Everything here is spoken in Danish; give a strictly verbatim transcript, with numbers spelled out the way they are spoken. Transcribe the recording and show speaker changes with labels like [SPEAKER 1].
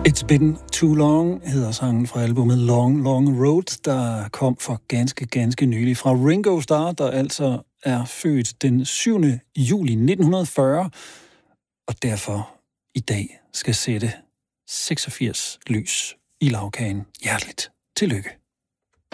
[SPEAKER 1] It's Been Too Long hedder sangen fra albumet Long, Long Road, der kom for ganske, ganske nylig fra Ringo Starr, der altså er født den syvende juli nitten fyrre, og derfor i dag skal sætte seksogfirs lys i lagkagen. Hjerteligt tillykke.